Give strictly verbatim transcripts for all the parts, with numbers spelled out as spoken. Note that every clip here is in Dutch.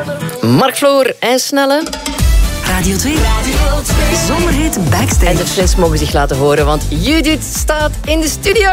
Mark Floor en Snelle. Radio twee. Radio twee. Zomerhit Backstage. En de fans mogen zich laten horen, want Judith staat in de studio.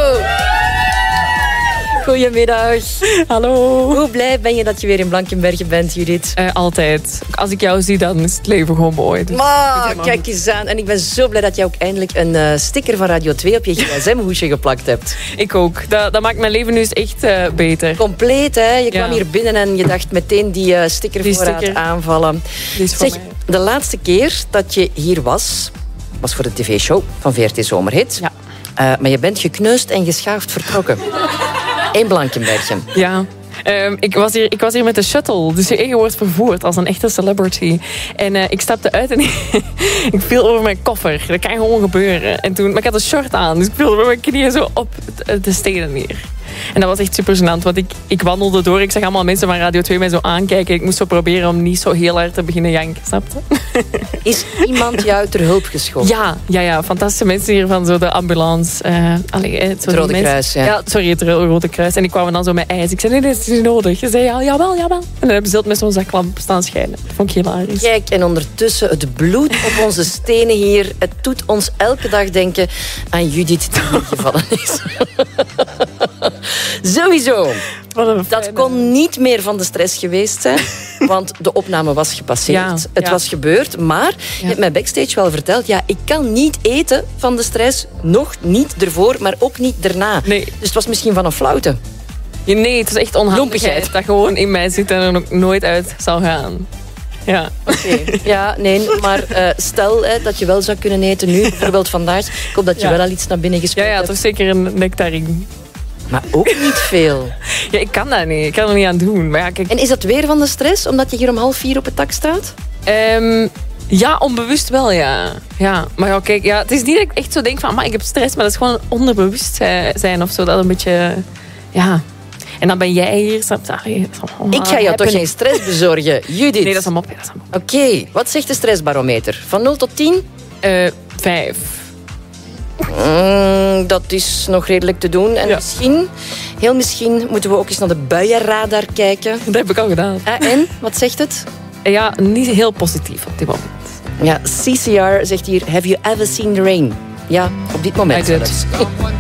Goedemiddag. Hallo. Hoe blij ben je dat je weer in Blankenberge bent, Judith? Uh, altijd. Als ik jou zie, dan is het leven gewoon mooi. Dus maar, kijk eens aan. En ik ben zo blij dat je ook eindelijk een uh, sticker van Radio twee op je gsm-hoesje geplakt hebt. Ik ook. Dat, dat maakt mijn leven nu eens echt uh, beter. Compleet, hè? Je kwam ja. hier binnen en je dacht meteen die uh, stickervoorraad sticker. aanvallen. Die is voor zeg, mij. De laatste keer dat je hier was, was voor de tv-show van V R T Zomerhit. Ja. Uh, maar je bent gekneusd en geschaafd vertrokken. In Blankenberge. Ja. Um, ik, was hier, ik was hier met de shuttle, dus je wordt vervoerd als een echte celebrity. En uh, ik stapte uit en ik viel over mijn koffer. Dat kan gewoon gebeuren. En toen, maar ik had een short aan, dus ik viel met mijn knieën zo op de stenen neer. En dat was echt super gênant, want ik, ik wandelde door. Ik zag allemaal mensen van Radio twee mij zo aankijken. Ik moest zo proberen om niet zo heel hard te beginnen janken, snapte? Is iemand jou ter hulp geschoten? Ja, ja, ja, fantastische mensen hier van zo de ambulance. Uh, allee, sorry, het Rode mensen. Kruis, ja. ja. Sorry, het Rode Kruis. En die kwamen dan zo met ijs. Ik zei, nee, nee, dat is niet nodig. Ze zei, ja, jawel, jawel. En dan hebben ze het met zo'n zaklamp staan schijnen. Dat vond ik hilarisch. Kijk, en ondertussen het bloed op onze stenen hier. Het doet ons elke dag denken aan Judith die hier gevallen is. Sowieso. Dat kon niet meer van de stress geweest zijn. Want de opname was gepasseerd. Ja, het ja. was gebeurd. Maar ja. je hebt mij backstage wel verteld. Ja, ik kan niet eten van de stress. Nog niet ervoor, maar ook niet daarna. Nee. Dus het was misschien van een flauwte. Ja, nee, het is echt onhandigheid dat gewoon in mij zit en er ook nooit uit zal gaan. Ja. Oké. Okay. Ja, nee, maar uh, stel hè, dat je wel zou kunnen eten nu, bijvoorbeeld vandaag. Ik hoop dat je ja. wel al iets naar binnen gespeeld hebt. Ja, ja, toch zeker een nectarine. Maar ook niet veel. Ja, ik kan dat niet. Ik kan er niet aan doen. Maar ja, kijk. En is dat weer van de stress, omdat je hier om half vier op het dak staat? Um, ja, onbewust wel, ja. ja. Maar ja, kijk, ja, het is niet dat ik echt zo denk van, maar ik heb stress, maar dat is gewoon onderbewust zijn of zo. Dat een beetje, ja. En dan ben jij hier. Sorry, oh, ik ga jou toch geen stress bezorgen, Judith? Nee, dat is een mop. Oké, okay. Wat zegt de stressbarometer? Van nul tot tien? Uh, vijf. Mm, dat is nog redelijk te doen. En ja. misschien, heel misschien, moeten we ook eens naar de buienradar kijken. Dat heb ik al gedaan. Ah, en? Wat zegt het? Ja, niet heel positief op dit moment. Ja, C C R zegt hier, have you ever seen the rain? Ja, op dit moment zelfs.